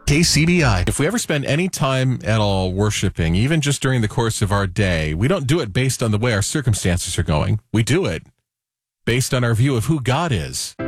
KCBI. If we ever spend any time at all worshiping, even just during the course of our day, we don't do it based on the way our circumstances are going. We do it based on our view of who God is.